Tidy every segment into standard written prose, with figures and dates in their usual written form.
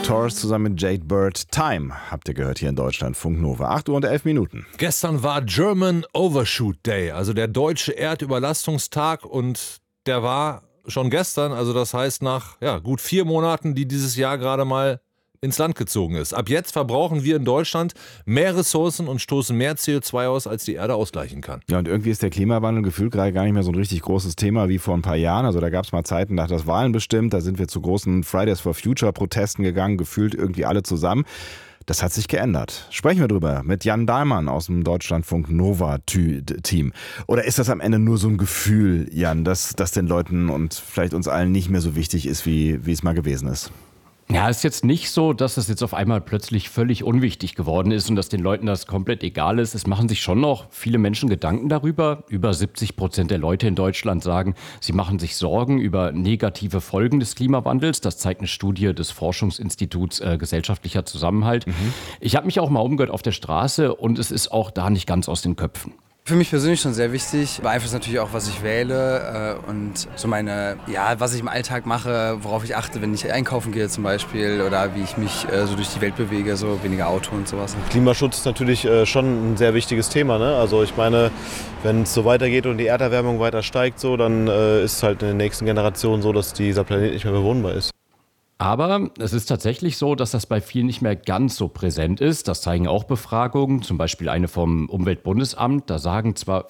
Torres zusammen mit Jade Bird. Time habt ihr gehört hier in Deutschland. Funk Nova. 8 Uhr und 11 Minuten. Gestern war German Overshoot Day, also der deutsche Erdüberlastungstag, und der war schon gestern, also das heißt nach gut 4 Monaten, die dieses Jahr gerade mal ins Land gezogen ist. Ab jetzt verbrauchen wir in Deutschland mehr Ressourcen und stoßen mehr CO2 aus, als die Erde ausgleichen kann. Ja, und irgendwie ist der Klimawandel gefühlt gerade gar nicht mehr so ein richtig großes Thema wie vor ein paar Jahren. Also da gab es mal Zeiten, da hat das Wahlen bestimmt, da sind wir zu großen Fridays for Future Protesten gegangen, gefühlt irgendwie alle zusammen. Das hat sich geändert. Sprechen wir drüber mit Jan Dahlmann aus dem Deutschlandfunk Nova-Team. Oder ist das am Ende nur so ein Gefühl, Jan, dass den Leuten und vielleicht uns allen nicht mehr so wichtig ist, wie es mal gewesen ist? Ja, es ist jetzt nicht so, dass es jetzt auf einmal plötzlich völlig unwichtig geworden ist und dass den Leuten das komplett egal ist. Es machen sich schon noch viele Menschen Gedanken darüber. Über 70% der Leute in Deutschland sagen, sie machen sich Sorgen über negative Folgen des Klimawandels. Das zeigt eine Studie des Forschungsinstituts Gesellschaftlicher Zusammenhalt. Ich habe mich auch mal umgehört auf der Straße und es ist auch da nicht ganz aus den Köpfen. Für mich persönlich schon sehr wichtig, beeinflusst natürlich auch, was ich wähle und so was ich im Alltag mache, worauf ich achte, wenn ich einkaufen gehe zum Beispiel, oder wie ich mich so durch die Welt bewege, so weniger Auto und sowas. Klimaschutz ist natürlich schon ein sehr wichtiges Thema, ne? Also ich meine, wenn es so weitergeht und die Erderwärmung weiter steigt, dann ist es halt in den nächsten Generationen so, dass dieser Planet nicht mehr bewohnbar ist. Aber es ist tatsächlich so, dass das bei vielen nicht mehr ganz so präsent ist. Das zeigen auch Befragungen, zum Beispiel eine vom Umweltbundesamt. Da sagen zwar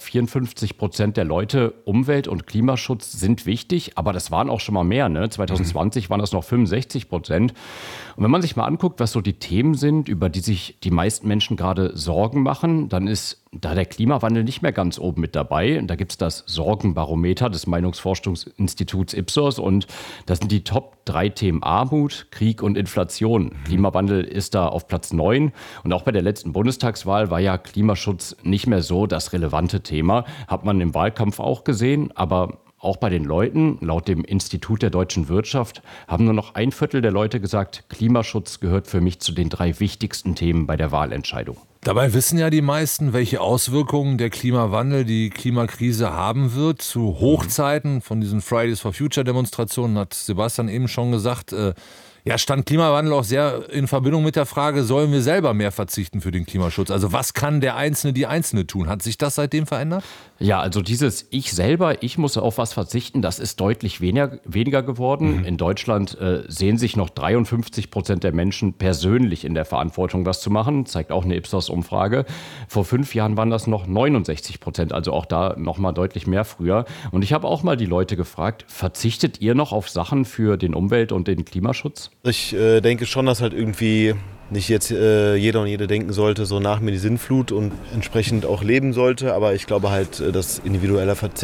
54% der Leute, Umwelt- und Klimaschutz sind wichtig, aber das waren auch schon mal mehr. Ne? 2020 waren das noch 65%. Und wenn man sich mal anguckt, was so die Themen sind, über die sich die meisten Menschen gerade Sorgen machen, dann ist da der Klimawandel nicht mehr ganz oben mit dabei. Und da gibt es das Sorgenbarometer des Meinungsforschungsinstituts Ipsos, und das sind die Top 3 Themen: Armut, Krieg und Inflation. Klimawandel ist da auf Platz 9. Und auch bei der letzten Bundestagswahl war ja Klimaschutz nicht mehr so das relevante Thema. Hat man im Wahlkampf auch gesehen, aber auch bei den Leuten, laut dem Institut der deutschen Wirtschaft, haben nur noch 1/4 der Leute gesagt, Klimaschutz gehört für mich zu den 3 wichtigsten Themen bei der Wahlentscheidung. Dabei wissen ja die meisten, welche Auswirkungen der Klimawandel, die Klimakrise haben wird. Zu Hochzeiten von diesen Fridays for Future Demonstrationen hat Sebastian eben schon gesagt, stand Klimawandel auch sehr in Verbindung mit der Frage, sollen wir selber mehr verzichten für den Klimaschutz? Also was kann der Einzelne, die Einzelne tun? Hat sich das seitdem verändert? Ja, also dieses ich muss auf was verzichten, das ist deutlich weniger geworden. In Deutschland sehen sich noch 53% der Menschen persönlich in der Verantwortung, was zu machen. Zeigt auch eine Ipsos-Umfrage. Vor 5 Jahren waren das noch 69%, also auch da noch mal deutlich mehr früher. Und ich habe auch mal die Leute gefragt, verzichtet ihr noch auf Sachen für den Umwelt- und den Klimaschutz? Ich denke schon, dass halt irgendwie nicht jetzt jeder und jede denken sollte, so nach mir die Sinnflut, und entsprechend auch leben sollte. Aber ich glaube halt, dass individueller Verzicht